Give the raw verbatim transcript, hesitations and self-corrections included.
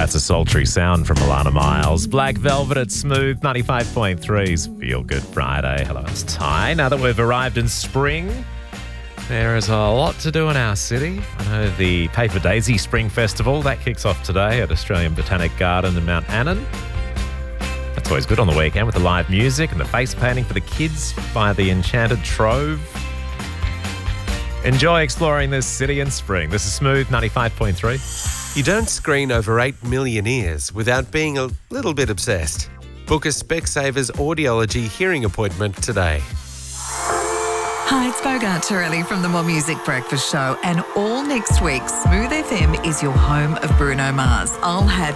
That's a sultry sound from Alana Miles. Black Velvet at Smooth ninety-five point three's Feel Good Friday. Hello, it's Ty. Now that we've arrived in spring, there is a lot to do in our city. I know the Paper Daisy Spring Festival, that kicks off today at Australian Botanic Garden in Mount Annan. That's always good on the weekend with the live music and the face painting for the kids by the Enchanted Trove. Enjoy exploring this city in spring. This is Smooth ninety-five point three. You don't screen over eight million ears without being a little bit obsessed. Book a Specsavers audiology hearing appointment today. Hi, it's Bogart Torelli from the More Music Breakfast Show, and all next week, Smooth F M is your home of Bruno Mars. I'll have